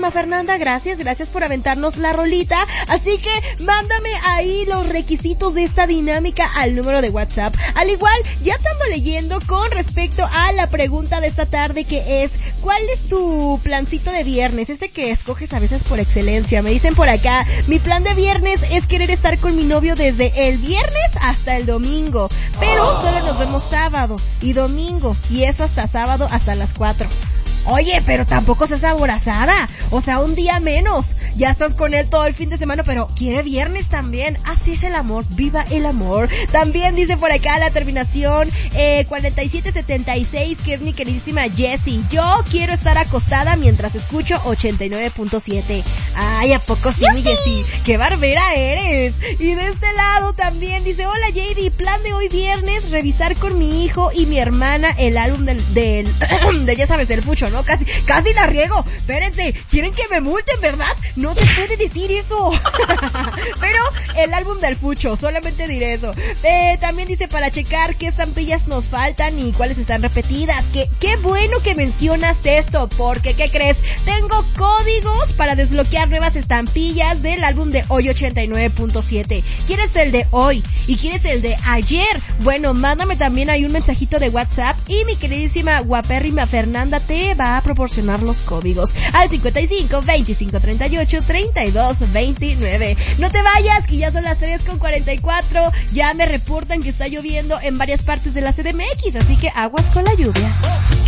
guapérrima Fernanda, gracias por aventarnos la rolita. Así que mándame ahí los requisitos de esta dinámica al número de WhatsApp. Al igual, ya estando leyendo con respecto a la pregunta de esta tarde, que es, ¿cuál es tu plancito de viernes? Ese que escoges a veces por excelencia. Me dicen por acá, mi plan de viernes es querer estar con mi novio desde el viernes hasta el domingo, pero solo nos vemos sábado y domingo, y eso hasta sábado hasta las 4. Oye, pero tampoco seas aborazada, o sea, un día menos, ya estás con él todo el fin de semana, pero quiere viernes también. Así es el amor, viva el amor. También dice por acá la terminación 4776, que es mi queridísima Jessie, yo quiero estar acostada mientras escucho 89.7. Ay, ¿a poco sí, mi Jessie? ¡Qué barbera eres! Y de este lado también dice, hola JD, plan de hoy viernes, revisar con mi hijo y mi hermana el álbum de ya sabes, del Fucho, ¿no? Casi la riego. Espérense, quieren que me multen, ¿verdad? No se puede decir eso. Pero el álbum del Fucho, solamente diré eso. También dice para checar qué estampillas nos faltan y cuáles están repetidas. Qué bueno que mencionas esto, porque ¿qué crees? Tengo códigos para desbloquear nuevas estampillas del álbum de hoy 89.7. ¿Quieres el de hoy y quieres el de ayer? Bueno, mándame también ahí un mensajito de WhatsApp y mi queridísima guapérrima Fernanda te va a proporcionar los códigos al 55 25 38 32 29. No te vayas, que ya son las 3:44. Ya me reportan que está lloviendo en varias partes de la CDMX, así que aguas con la lluvia.